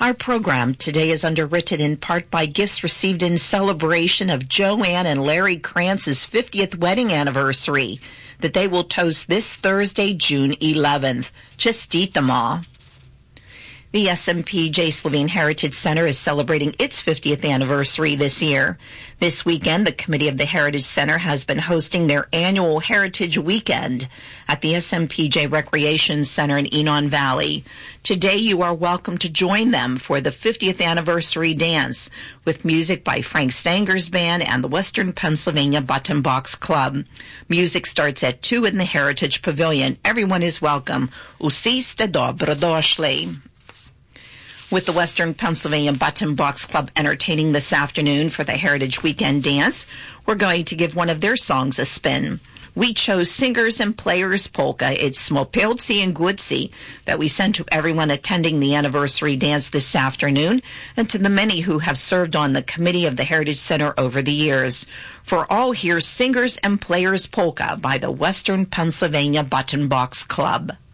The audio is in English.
Our program today is underwritten in part by gifts received in celebration of Joanne and Larry Krantz's 50th wedding anniversary that they will toast this Thursday, June 11th. Chestita Ma. The SMP J. Levine Heritage Center is celebrating its 50th anniversary this year. This weekend, the Committee of the Heritage Center has been hosting their annual Heritage Weekend at the SMPJ Recreation Center in Enon Valley. Today, you are welcome to join them for the 50th anniversary dance with music by Frank Stanger's band and the Western Pennsylvania Button Box Club. Music starts at 2 in the Heritage Pavilion. Everyone is welcome. Usiste dobrodošli. With the Western Pennsylvania Button Box Club entertaining this afternoon for the Heritage Weekend Dance, we're going to give one of their songs a spin. We chose Singers and Players Polka. It's Smopilci and Gudzi that we send to everyone attending the anniversary dance this afternoon and to the many who have served on the committee of the Heritage Center over the years. For all, here's Singers and Players Polka by the Western Pennsylvania Button Box Club.